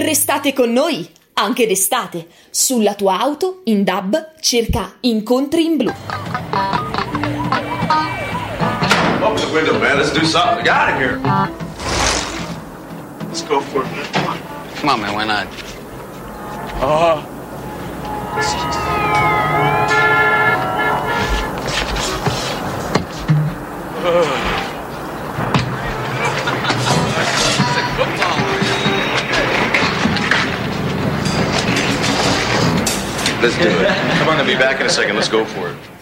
Restate con noi, anche d'estate. Sulla tua auto, in DAB, cerca Incontri in Blu. Open the window, man. Let's do something. Get out of here. Let's go for it, man. Come on, man. Why not? Let's do it. Come on, I'll be back in a second. Let's go for it.